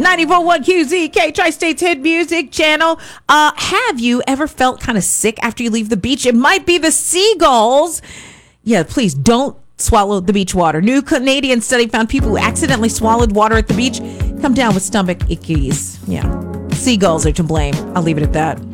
94.1 QZK, Tri-State's Hit Music Channel. Have you ever felt kind of sick after you leave the beach? It might be the seagulls. Yeah, please don't swallow the beach water. New Canadian study found people who accidentally swallowed water at the beach come down with stomach ickies. Yeah, seagulls are to blame. I'll leave it at that.